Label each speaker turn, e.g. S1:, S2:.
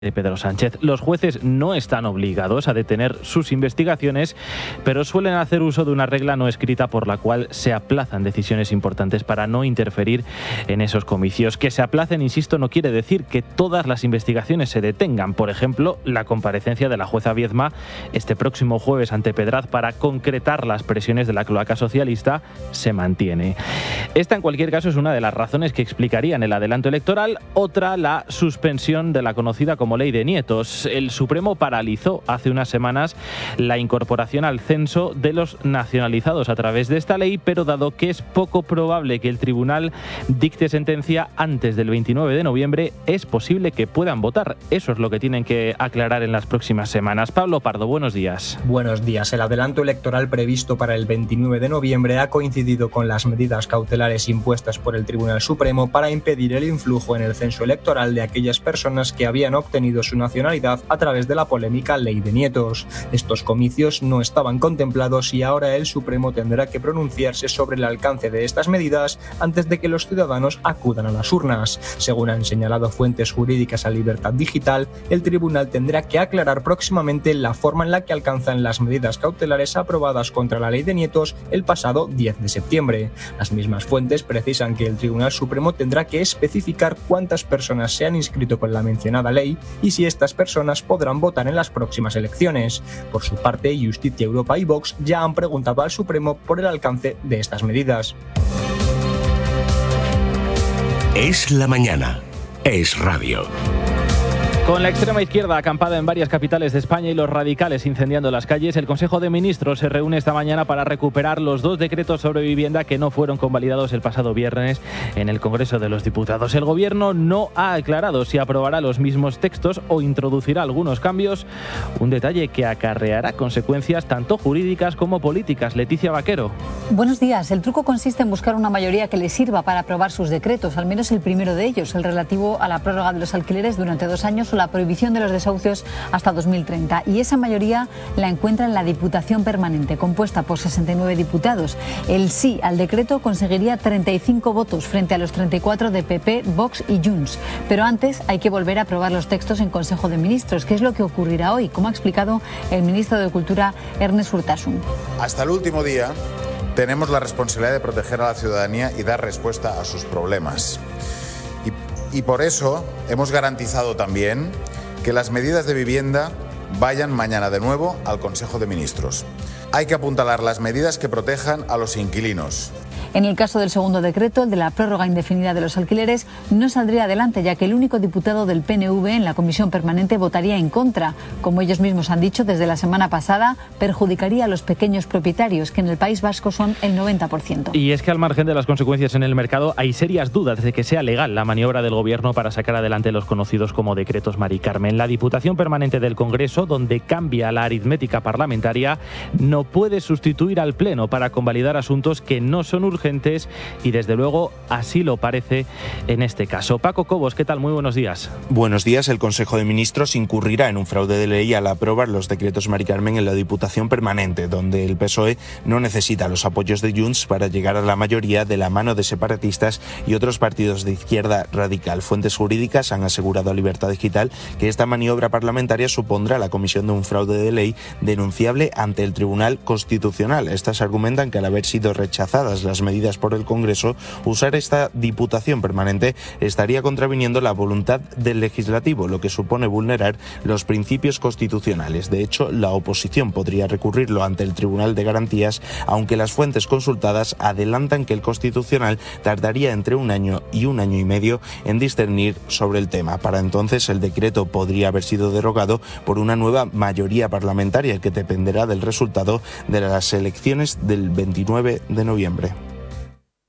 S1: de Pedro Sánchez. Los jueces no están obligados a detener sus investigaciones, pero suelen hacer uso de una regla no escrita por la cual se aplazan decisiones importantes para no interferir en esos comicios. Que se aplacen, insisto, no quiere decir que todas las investigaciones se detengan. Por ejemplo, la comparecencia de la jueza Viedma este próximo jueves ante Pedraz para concretar las presiones de la cloaca socialista se mantiene. Esta, en cualquier caso, es una de las razones que explicarían el adelanto electoral. Otra, la suspensión de la conocida como Ley de Nietos. El Supremo paralizó hace unas semanas la incorporación al censo de los nacionalizados a través de esta ley, pero dado que es poco probable que el tribunal dicte sentencia antes del 29 de noviembre, es posible que puedan votar. Eso es lo que tienen que aclarar en las próximas semanas. Pablo Pardo, buenos días.
S2: Buenos días. El adelanto electoral previsto para el 29 de noviembre ha coincidido con las medidas cautelares impuestas por el Tribunal Supremo para impedir el influjo en el censo electoral de aquellas personas que habían obtenido su nacionalidad a través de la polémica Ley de Nietos. Estos comicios no estaban contemplados y ahora el Supremo tendrá que pronunciarse sobre el alcance de estas medidas antes de que los ciudadanos acudan a las urnas. Según han señalado fuentes jurídicas a Libertad Digital, el tribunal tendrá que aclarar próximamente la forma en la que alcanzan las medidas cautelares aprobadas contra la Ley de Nietos el pasado 10 de septiembre. Las mismas fuentes precisan que el Tribunal Supremo tendrá que especificar cuántas personas se han inscrito con la mencionada ley y si estas personas podrán votar en las próximas elecciones. Por su parte, Justicia Europa y Vox ya han preguntado al Supremo por el alcance de estas medidas.
S3: Es la mañana. Es radio.
S1: Con la extrema izquierda acampada en varias capitales de España y los radicales incendiando las calles, el Consejo de Ministros se reúne esta mañana para recuperar los 2 decretos sobre vivienda que no fueron convalidados el pasado viernes en el Congreso de los Diputados. El Gobierno no ha aclarado si aprobará los mismos textos o introducirá algunos cambios, un detalle que acarreará consecuencias tanto jurídicas como políticas. Leticia Vaquero.
S4: Buenos días. El truco consiste en buscar una mayoría que le sirva para aprobar sus decretos, al menos el primero de ellos, el relativo a la prórroga de los alquileres durante 2 años o la prohibición de los desahucios hasta 2030. Y esa mayoría la encuentra en la Diputación Permanente, compuesta por 69 diputados. El sí al decreto conseguiría 35 votos frente a los 34 de PP, Vox y Junts. Pero antes hay que volver a aprobar los textos en Consejo de Ministros, que es lo que ocurrirá hoy, como ha explicado el ministro de Cultura, Ernest Urtasun.
S5: Hasta el último día tenemos la responsabilidad de proteger a la ciudadanía y dar respuesta a sus problemas. Y por eso hemos garantizado también que las medidas de vivienda vayan mañana de nuevo al Consejo de Ministros. Hay que apuntalar las medidas que protejan a los inquilinos.
S4: En el caso del segundo decreto, el de la prórroga indefinida de los alquileres, no saldría adelante, ya que el único diputado del PNV en la Comisión Permanente votaría en contra. Como ellos mismos han dicho desde la semana pasada, perjudicaría a los pequeños propietarios, que en el País Vasco son el 90%.
S1: Y es que al margen de las consecuencias en el mercado, hay serias dudas de que sea legal la maniobra del Gobierno para sacar adelante los conocidos como decretos Mari Carmen. La Diputación Permanente del Congreso, donde cambia la aritmética parlamentaria, no puede sustituir al Pleno para convalidar asuntos que no son urgentes y desde luego así lo parece en este caso. Paco Cobos, ¿qué tal? Muy buenos días.
S6: Buenos días. El Consejo de Ministros incurrirá en un fraude de ley al aprobar los decretos Mari Carmen en la Diputación Permanente, donde el PSOE no necesita los apoyos de Junts para llegar a la mayoría de la mano de separatistas y otros partidos de izquierda radical. Fuentes jurídicas han asegurado a Libertad Digital que esta maniobra parlamentaria supondrá la comisión de un fraude de ley denunciable ante el Tribunal Constitucional. Estas argumentan que al haber sido rechazadas las medidas por el Congreso, usar esta Diputación Permanente estaría contraviniendo la voluntad del Legislativo, lo que supone vulnerar los principios constitucionales. De hecho, la oposición podría recurrirlo ante el Tribunal de Garantías, aunque las fuentes consultadas adelantan que el Constitucional tardaría entre 1 año y 1 año y medio en discernir sobre el tema. Para entonces, el decreto podría haber sido derogado por una nueva mayoría parlamentaria que dependerá del resultado de las elecciones del 29 de noviembre.